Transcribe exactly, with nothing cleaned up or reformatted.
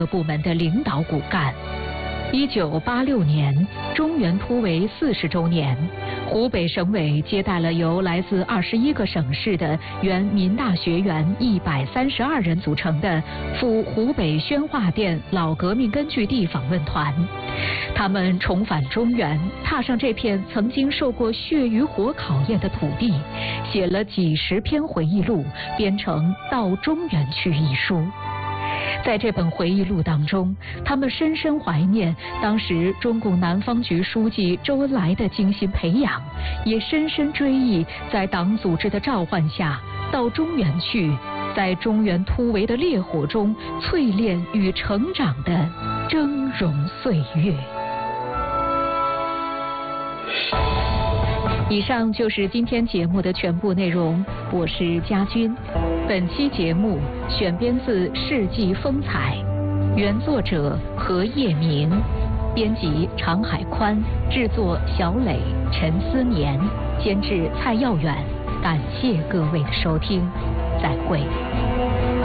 各部门的领导骨干。一九八六年，中原突围四十周年，湖北省委接待了由来自二十一个省市的原民大学员一百三十二人组成的赴湖北宣化店老革命根据地访问团。他们重返中原，踏上这片曾经受过血与火考验的土地，写了几十篇回忆录，编成《到中原去》一书。在这本回忆录当中，他们深深怀念当时中共南方局书记周恩来的精心培养，也深深追忆在党组织的召唤下到中原去，在中原突围的烈火中淬炼与成长的峥嵘岁月。以上就是今天节目的全部内容，我是佳君。本期节目选编自《世纪风采》，原作者何业明，编辑常海宽，制作小磊、陈思年，监制蔡耀远。感谢各位的收听，再会。